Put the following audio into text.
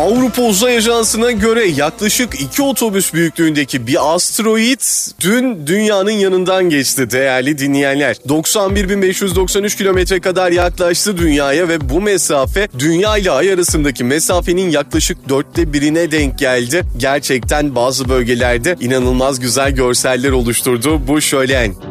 Avrupa Uzay Ajansı'na göre yaklaşık 2 otobüs büyüklüğündeki bir asteroid dün dünyanın yanından geçti değerli dinleyenler. 91.593 kilometre kadar yaklaştı dünyaya ve bu mesafe dünya ile ay arasındaki mesafenin yaklaşık 1/4'ine denk geldi. Gerçekten bazı bölgelerde inanılmaz güzel görseller oluşturdu bu şölen.